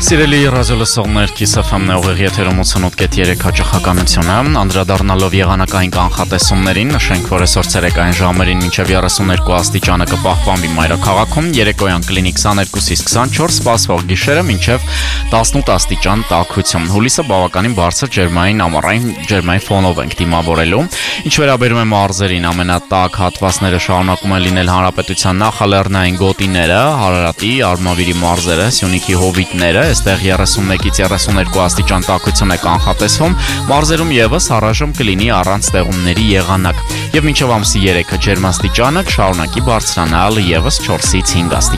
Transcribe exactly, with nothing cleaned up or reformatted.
Սիրելի ռադիոլսողներ, Kiss F M-ն է ուղիղ եթերում ութսունութ կեթ երեք հաճախականությունը, անդրադառնալով եղանակային կանխատեսումներին, նշենք, որ այսօր ցերեկային ժամերին մինչև երեսուններկու աստիճանը կպահպանվի մայրաքաղաքում, երեկոյան կլինի քսաներկուսից քսանչորս, սպասվող գիշերը մինչև տասնութ աստիճան տաքություն։ Հուլիսը բավականին բարձր ջերմային ամառային ջերմային ֆոնով ենք դիմավորելու։ Ինչ վերաբերում է մարզերին, ամենատաք հատվածները շարունակում են լինել հանրապետության նախալեռնային գոտիները, Հարարատի, Արմավիրի մարզերը, Սյունիքի հովիտները, այստեղ երեսունմեկից երեսուներկու աստիճան տաքություն է կանխատեսվում, մարզերում եւս առայժմ կլինի առանց ստեղումների եղանակ։ Եվ մինչև ամսի երեքը ջերմաստիճանը կշարունակի բարձրանալ եւս չորսից հինգ աստիճան։